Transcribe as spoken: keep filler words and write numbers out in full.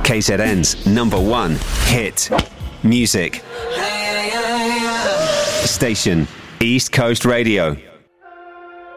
K Z N's number one hit music station, East Coast Radio.